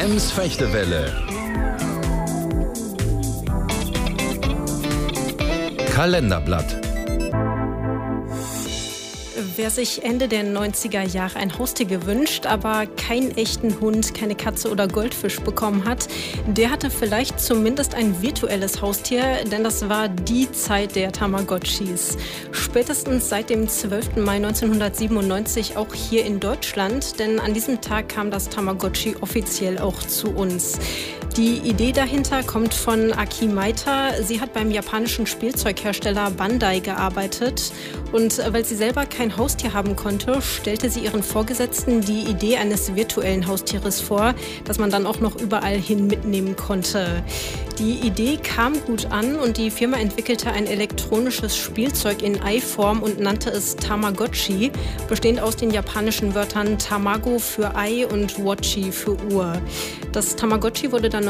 Ems-Fechtewelle. Kalenderblatt. Wer sich Ende der 90er Jahre ein Haustier gewünscht, aber keinen echten Hund, keine Katze oder Goldfisch bekommen hat, der hatte vielleicht zumindest ein virtuelles Haustier, denn das war die Zeit der Tamagotchis. Spätestens seit dem 12. Mai 1997 auch hier in Deutschland, denn an diesem Tag kam das Tamagotchi offiziell auch zu uns. Die Idee dahinter kommt von Aki Maita. Sie hat beim japanischen Spielzeughersteller Bandai gearbeitet. Und weil sie selber kein Haustier haben konnte, stellte sie ihren Vorgesetzten die Idee eines virtuellen Haustieres vor, das man dann auch noch überall hin mitnehmen konnte. Die Idee kam gut an und die Firma entwickelte ein elektronisches Spielzeug in Ei-Form und nannte es Tamagotchi, bestehend aus den japanischen Wörtern Tamago für Ei und Watchi für Uhr. Das Tamagotchi wurde dann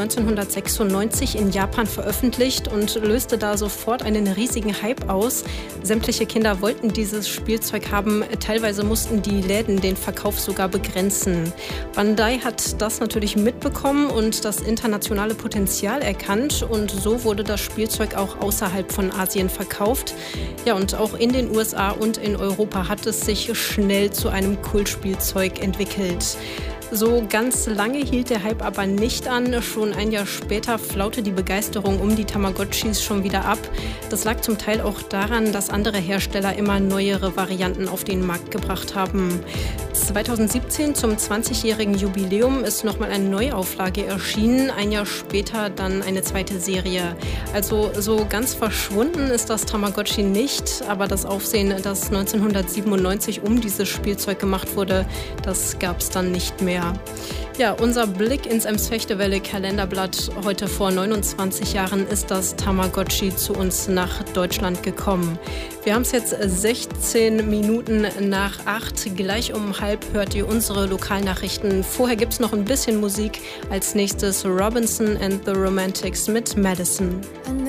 1996 in Japan veröffentlicht und löste da sofort einen riesigen Hype aus. Sämtliche Kinder wollten dieses Spielzeug haben. Teilweise mussten die Läden den Verkauf sogar begrenzen. Bandai hat das natürlich mitbekommen und das internationale Potenzial erkannt. Und so wurde das Spielzeug auch außerhalb von Asien verkauft. Ja, und auch in den USA und in Europa hat es sich schnell zu einem Kultspielzeug entwickelt. So ganz lange hielt der Hype aber nicht an. Schon ein Jahr später flaute die Begeisterung um die Tamagotchis schon wieder ab. Das lag zum Teil auch daran, dass andere Hersteller immer neuere Varianten auf den Markt gebracht haben. 2017 zum 20-jährigen Jubiläum ist nochmal eine Neuauflage erschienen. Ein Jahr später dann eine zweite Serie. Also so ganz verschwunden ist das Tamagotchi nicht. Aber das Aufsehen, das 1997 um dieses Spielzeug gemacht wurde, das gab es dann nicht mehr. Ja, unser Blick ins Ems-Fechtewelle Kalenderblatt. Heute vor 29 Jahren ist das Tamagotchi zu uns nach Deutschland gekommen. Wir haben es jetzt 16 Minuten nach 8. Gleich um 7:30 hört ihr unsere Lokalnachrichten. Vorher gibt es noch ein bisschen Musik. Als nächstes Robinson and the Romantics mit Madison.